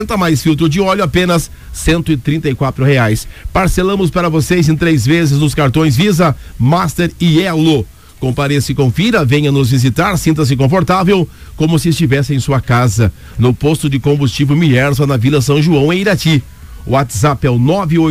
mais filtro de óleo, apenas R$134. Parcelamos para vocês em 3 vezes nos cartões Visa, Master e Elo. Compareça e confira, venha nos visitar, sinta-se confortável, como se estivesse em sua casa, no posto de combustível Miersa, na Vila São João, em Irati. O WhatsApp é o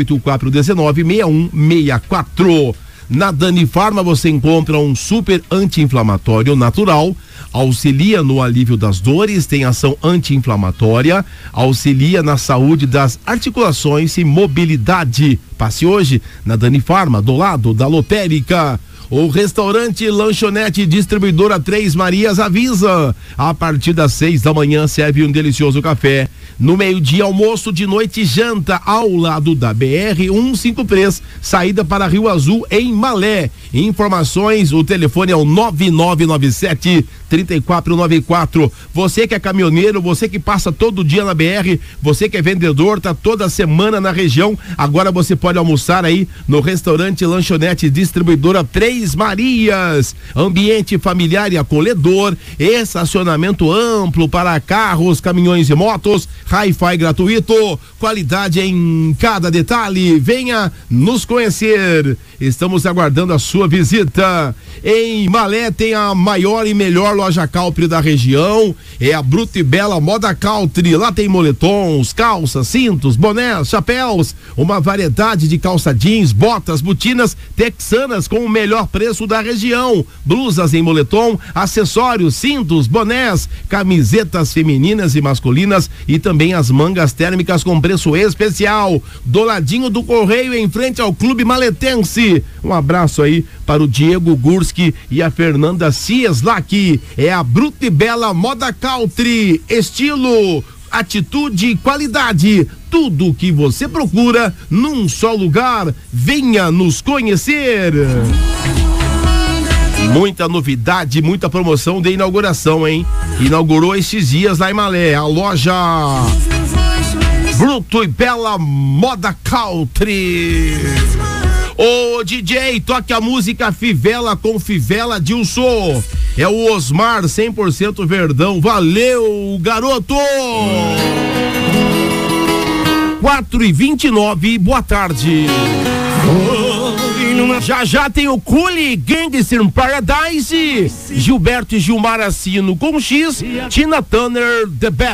984196164. Na Dani Farma você encontra um super anti-inflamatório natural, auxilia no alívio das dores, tem ação anti-inflamatória, auxilia na saúde das articulações e mobilidade. Passe hoje na Dani Farma, do lado da lotérica. O restaurante Lanchonete Distribuidora Três Marias avisa: a partir das 6 da manhã serve um delicioso café. No meio-dia, almoço, de noite, janta, ao lado da BR-153, saída para Rio Azul, em Malé. Informações, o telefone é o 9997-3494. Você que é caminhoneiro, você que passa todo dia na BR, você que é vendedor, tá toda semana na região, agora você pode almoçar aí no restaurante Lanchonete Distribuidora Três Marias. Ambiente familiar e acolhedor, estacionamento amplo para carros, caminhões e motos, Hi-Fi gratuito, qualidade em cada detalhe. Venha nos conhecer. Estamos aguardando a sua visita. Em Malé tem a maior e melhor loja country da região, é a Bruta e Bela Moda Country. Lá tem moletons, calças, cintos, bonés, chapéus, uma variedade de calça jeans, botas, botinas texanas com o melhor preço da região, blusas em moletom, acessórios, cintos, bonés, camisetas femininas e masculinas e também as mangas térmicas com preço especial, do ladinho do Correio, em frente ao Clube Maletense. Um abraço aí para o Diego Gurski e a Fernanda Cieslak. É a Bruta e Bela Moda Country, estilo, atitude e qualidade, tudo o que você procura num só lugar. Venha nos conhecer. Muita novidade, muita promoção de inauguração, hein? Inaugurou estes dias lá em Malé, a loja Bruta e Bela Moda Country. Ô DJ, toque a música Fivela com Fivela Dilson. É o Osmar 100% Verdão. Valeu, garoto! 4h29, boa tarde. Já tem o Coolie Gangster Paradise, Gilberto e Gilmar Assino com X, Tina Turner, The Best.